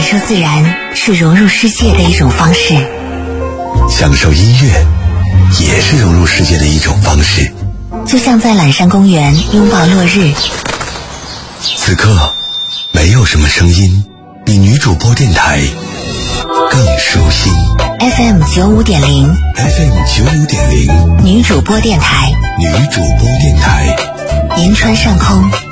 受自然是融入世界的一种方式， 享受音乐也是融入世界的一种方式。 就像在懒山公园拥抱落日。 此刻没有什么声音比女主播电台更舒心。 FM 95.0 FM 95.0 女主播电台， 女主播电台， 银川上空。